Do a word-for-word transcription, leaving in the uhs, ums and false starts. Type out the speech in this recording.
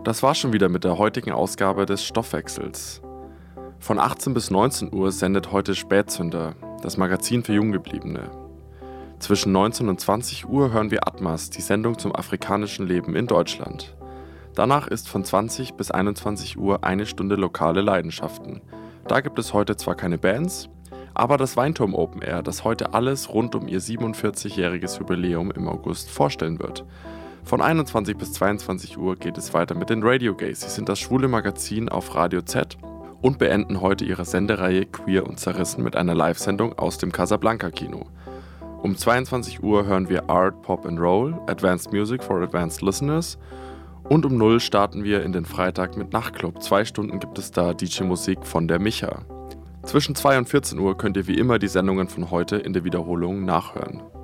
Das war schon wieder mit der heutigen Ausgabe des Stoffwechsels. Von achtzehn bis neunzehn Uhr sendet heute Spätzünder, das Magazin für Junggebliebene. Zwischen neunzehn und zwanzig Uhr hören wir Atmas, die Sendung zum afrikanischen Leben in Deutschland. Danach ist von zwanzig bis einundzwanzig Uhr eine Stunde lokale Leidenschaften. Da gibt es heute zwar keine Bands, aber das Weinturm Open Air, das heute alles rund um ihr siebenundvierzigjähriges Jubiläum im August vorstellen wird. Von einundzwanzig bis zweiundzwanzig Uhr geht es weiter mit den Radio Gays. Sie sind das schwule Magazin auf Radio Z und beenden heute ihre Sendereihe Queer und Zerrissen mit einer Live-Sendung aus dem Casablanca-Kino. Um zweiundzwanzig Uhr hören wir Art, Pop and Roll, Advanced Music for Advanced Listeners. Und um null starten wir in den Freitag mit Nachtclub. Zwei Stunden gibt es da D J-Musik von der Micha. Zwischen zwei und vierzehn Uhr könnt ihr wie immer die Sendungen von heute in der Wiederholung nachhören.